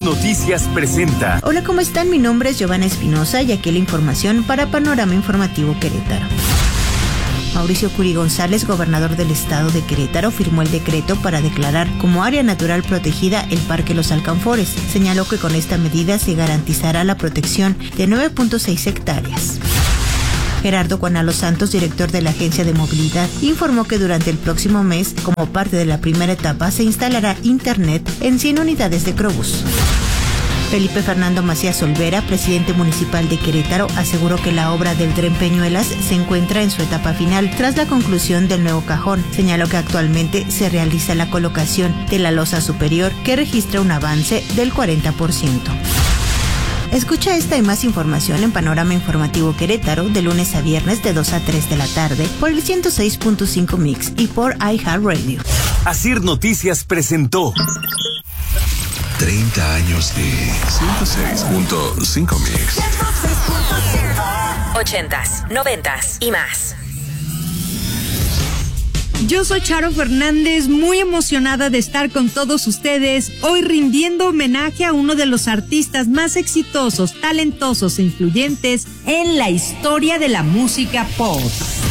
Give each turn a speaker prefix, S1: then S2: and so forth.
S1: Noticias presenta.
S2: Hola, ¿cómo están? Mi nombre es Giovanna Espinosa y aquí la información para Panorama Informativo Querétaro. Mauricio Curi González, gobernador del estado de Querétaro, firmó el decreto para declarar como área natural protegida el Parque Los Alcanfores. Señaló que con esta medida se garantizará la protección de 9.6 hectáreas. Gerardo Guanalo Santos, director de la Agencia de Movilidad, informó que durante el próximo mes, como parte de la primera etapa, se instalará internet en 100 unidades de Crobús. Felipe Fernando Macías Olvera, presidente municipal de Querétaro, aseguró que la obra del Tren Peñuelas se encuentra en su etapa final tras la conclusión del nuevo cajón. Señaló que actualmente se realiza la colocación de la losa superior, que registra un avance del 40%. Escucha esta y más información en Panorama Informativo Querétaro de lunes a viernes de 2 a 3 de la tarde por el 106.5 Mix y por iHeartRadio.
S1: Asir Noticias presentó
S3: 30 años de 106.5 Mix.
S4: 80s, 90s y más.
S5: Yo soy Charo Fernández, muy emocionada de estar con todos ustedes, hoy rindiendo homenaje a uno de los artistas más exitosos, talentosos e influyentes en la historia de la música pop.